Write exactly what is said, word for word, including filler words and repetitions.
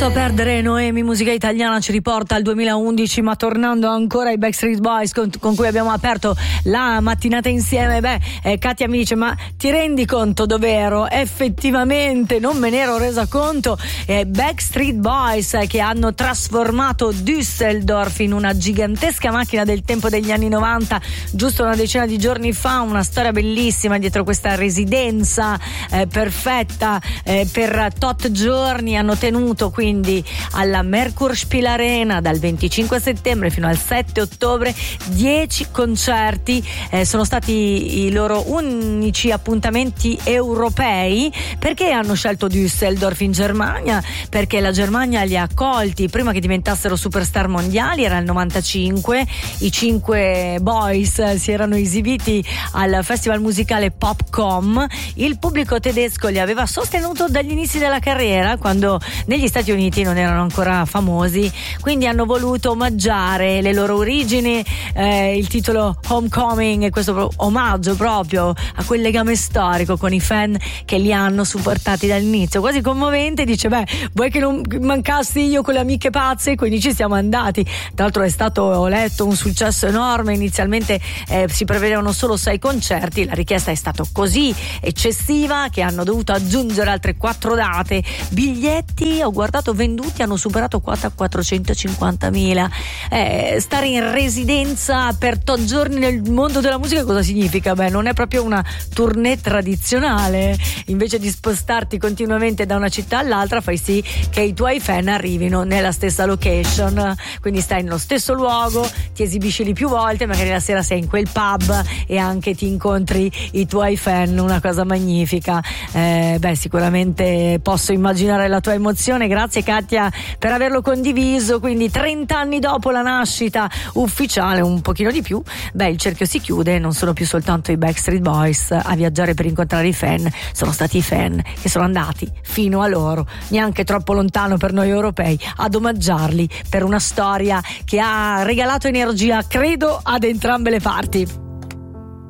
Lasciato perdere Noemi, musica italiana ci riporta al duemilaundici, ma tornando ancora ai Backstreet Boys con, con cui abbiamo aperto la mattinata insieme, beh, eh, Katia mi dice: ma ti rendi conto dov'ero? Effettivamente non me ne ero resa conto. eh, Backstreet Boys eh, che hanno trasformato Düsseldorf in una gigantesca macchina del tempo degli anni novanta, giusto una decina di giorni fa. Una storia bellissima dietro questa residenza eh, perfetta eh, per tot giorni. Hanno tenuto quindi alla Merkurspiel Arena dal venticinque settembre fino al sette ottobre dieci concerti. Eh, sono stati i loro unici appuntamenti europei. Perché hanno scelto Düsseldorf in Germania? Perché la Germania li ha accolti prima che diventassero superstar mondiali, era il novantacinque. I cinque boys si erano esibiti al festival musicale Popcom. Il pubblico tedesco li aveva sostenuto dagli inizi della carriera, quando negli Stati Uniti non erano ancora famosi, quindi hanno voluto omaggiare le loro origini. Eh, il titolo Homecoming è questo omaggio proprio a quel legame storico con i fan che li hanno supportati dall'inizio. Quasi commovente, dice: beh, vuoi che non mancassi io con le amiche pazze? Quindi ci siamo andati. Tra l'altro è stato, ho letto, un successo enorme. Inizialmente eh, si prevedevano solo sei concerti, la richiesta è stata così eccessiva che hanno dovuto aggiungere altre quattro date. Biglietti, ho guardato, venduti, hanno superato quota quattrocentocinquantamila. Eh, stare in residenza per tot giorni nel mondo della musica cosa significa? Beh, non è proprio una tournée tradizionale. Invece di spostarti continuamente da una città all'altra, fai sì che i tuoi fan arrivino nella stessa location, quindi stai nello stesso luogo, ti esibisci lì più volte, magari la sera sei in quel pub e anche ti incontri i tuoi fan. Una cosa magnifica. Eh, beh, sicuramente posso immaginare la tua emozione. Grazie Katia per averlo condiviso. Quindi trenta anni dopo la nascita ufficiale, un pochino di più, beh, il cerchio si chiude. Non sono più soltanto i Backstreet Boys a viaggiare per incontrare i fan, sono stati i fan che sono andati fino a loro, neanche troppo lontano per noi europei, ad omaggiarli per una storia che ha regalato energia, credo, ad entrambe le parti.